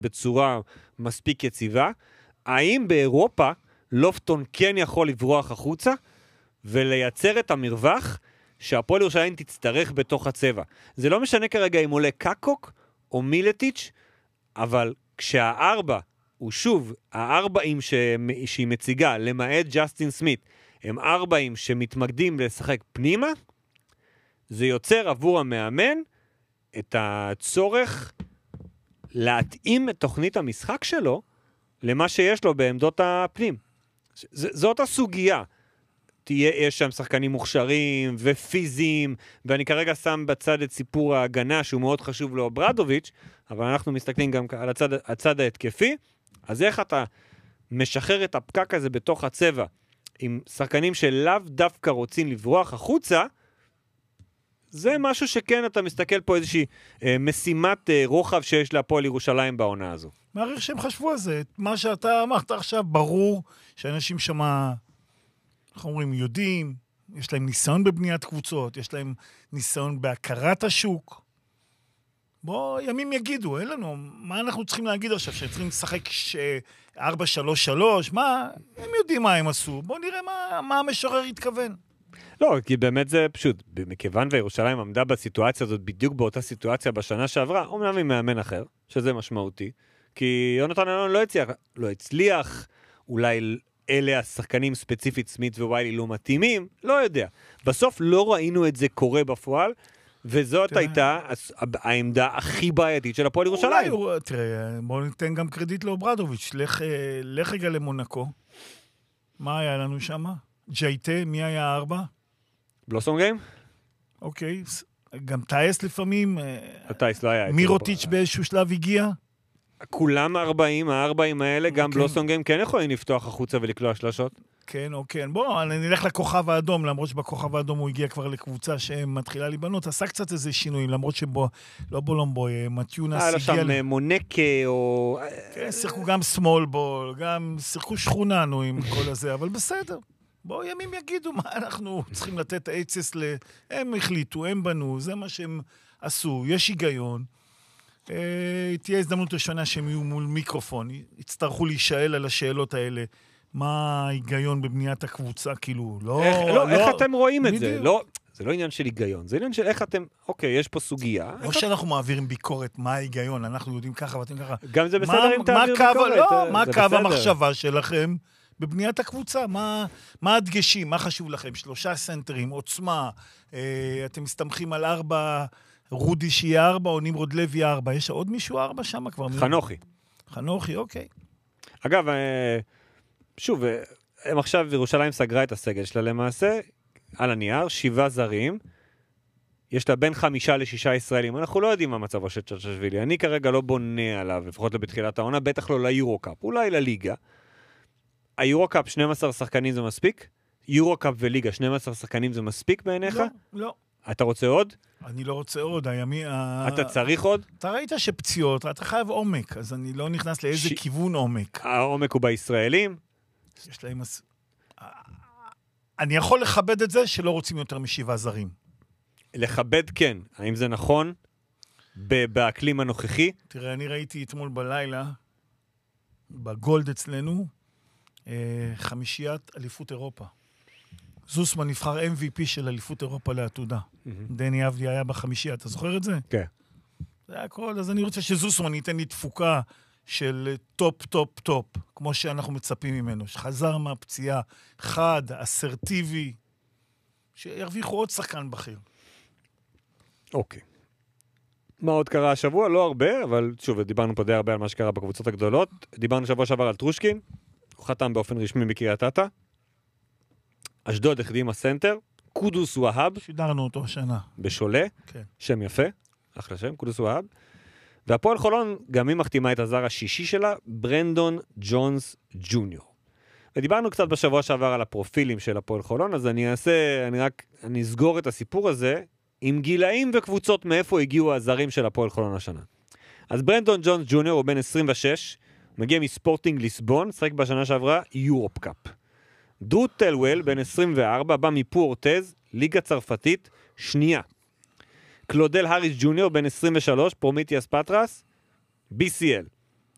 בצורה מספיק יציבה, האם באירופה לופטון כן יכול לברוח החוצה ולייצר את המרווח שהפועל ירושלים תצטרך בתוך הצבע. זה לא משנה כרגע אם עולה קקוק או מילטיץ', אבל כשהארבע הוא שוב, הארבעים שהיא מציגה, למעט ג'סטין סמית, הם ארבעים שמתמקדים לשחק פנימה, זה יוצר עבור המאמן את הצורך להתאים את תוכנית המשחק שלו למה שיש לו בעמדות הפנים. זאת הסוגיה. יש שם שחקנים מוכשרים ופיזיים, ואני כרגע שם בצד את סיפור ההגנה שהוא מאוד חשוב לאוברדוביץ', אבל אנחנו מסתכלים גם על הצד ההתקפי, אז איך אתה משחרר את הפקק הזה בתוך הצבע, עם שחקנים שלאו דווקא רוצים לברוח החוצה, זה משהו שכן אתה מסתכל פה איזושהי משימת רוחב שיש להפועל ירושלים בעונה הזו. מעריך שהם חשבו על זה, מה שאתה אמרת עכשיו ברור שאנשים שמה, אנחנו אומרים, יודעים, יש להם ניסיון בבניית קבוצות, יש להם ניסיון בהכרת השוק. בוא, ימים יגידו, אין לנו, מה אנחנו צריכים להגיד עכשיו, שצריכים לשחק 4-3-3, מה, הם יודעים מה הם עשו, בוא נראה מה המשורר התכוון. לא, כי באמת זה פשוט, מכיוון וירושלים עמדה בסיטואציה הזאת, בדיוק באותה סיטואציה בשנה שעברה, אומנם עם מאמן אחר, שזה משמעותי, כי יונתן אלון לא הצליח, אולי אלה השחקנים ספציפית סמית וויילי לא מתאימים, לא יודע. בסוף לא ראינו את זה קורה בפועל, וזאת הייתה העמדה הכי בעייתית של הפועל ירושלים. תראה, בואו ניתן גם קרדיט לאוברדוביץ', לך רגע למונקו. מה היה לנו שם? ג'ייטה, מי היה 4? בלוסום גיים? אוקיי, גם טייס לפעמים. טייס לא היה. מירוטיץ' באיזשהו שלב הגיע? כולם 40, ה-40 האלה, גם בלוסום גיים כן יכולים לפתוח החוצה ולקלוע שלשות. כן, אוקיי. בואו, נלך לכוכב האדום, למרות שבכוכב האדום הוא הגיע כבר לקבוצה שמתחילה להיבנות, עשה קצת איזה שינויים, למרות שבו, לא בולומבוי, מתיונס הגיע... היה שם מונקה או... כן, שיחקו גם סמול בול, גם שיחקו שכוננו עם כל הזה, אבל בסדר. בואו, ימים יגידו מה אנחנו צריכים לתת עצס ל... הם החליטו, הם בנו, זה מה שהם עשו, יש היגיון. תהיה הזדמנות ראשונה שהם יהיו מול מיקרופון, יצטרכו להישאל על השאלות האלה. מה ההיגיון בבניית הקבוצה, כאילו, איך אתם רואים את זה? זה לא עניין של היגיון, זה עניין של איך אתם, אוקיי, יש פה סוגיה. לא שאנחנו מעבירים ביקורת, מה ההיגיון, אנחנו יודעים ככה ואתם ככה. גם זה בסדר אם תעביר ביקורת. מה קו המחשבה שלכם בבניית הקבוצה? מה הדגשים, מה חשוב לכם? 3 סנטרים, עוצמה, אתם מסתמכים על 4, רודי שיהיה 4, או נמרוד לוי 4. יש עוד מישהו 4 שם כבר? חנוכי, אוקיי. אגב, שוב, הם עכשיו, ירושלים סגרה את הסגל שלה למעשה, על הנייר, 7 זרים, יש לה בין 5 ל6 ישראלים, אנחנו לא יודעים מה מצבו של צ'רצ'שווילי, אני כרגע לא בונה עליו, לפחות לא בתחילת העונה, בטח לא ליורוקאפ, אולי לליגה. היורוקאפ 12 שחקנים זה מספיק? יורוקאפ וליגה 12 שחקנים זה מספיק בעיניך? לא. אתה רוצה עוד? אני לא רוצה עוד, אתה צריך עוד? אתה ראית שפציעות, אתה חייב עומק, אז אני לא נכנס לאיזה כיוון עומק. העומק הוא בישראלים? יש להם... אני יכול לכבד את זה שלא רוצים יותר מ7 זרים. לכבד כן. האם זה נכון? באקלים הנוכחי? תראה, אני ראיתי אתמול בלילה, בגולד אצלנו, 5 אליפות אירופה. זוסמן נבחר MVP של אליפות אירופה לעתודה. דני אבדי היה ב5, אתה זוכר את זה? כן. זה היה הכל, אז אני רוצה שזוסמן ייתן לי תפוקה של טופ, טופ, טופ, כמו שאנחנו מצפים ממנו, שחזר מהפציעה, חד, אסרטיבי, שירוויחו עוד שחקן בכיר. אוקיי. מה עוד קרה השבוע? לא הרבה, אבל שוב, דיברנו פה די הרבה על מה שקרה בקבוצות הגדולות. דיברנו שבוע שעבר על טרושקין, הוא חתם באופן רשמי בקריית אתא. אשדוד החתימה סנטר, קודוס והאב. שידרנו אותו השנה. בשולה, כן. שם יפה, אחלה שם, קודוס והאב. והפועל חולון גם היא מחתימה את הזר השישי שלה, ברנדון ג'ונס ג'וניור. ודיברנו קצת בשבוע שעבר על הפרופילים של הפועל חולון, אז אני אסגור את הסיפור הזה עם גילאים וקבוצות מאיפה הגיעו הזרים של הפועל חולון השנה. אז ברנדון ג'ונס ג'וניור הוא בן 26, מגיע מספורטינג ליסבון, שחק בשנה שעברה יורופ קאפ. דרו טלוול, בן 24, בא מפורטז, ליגה צרפתית, שנייה. קלודל הריס ג'וניור, בן 23, פרומיטיאס פטרס, BCL.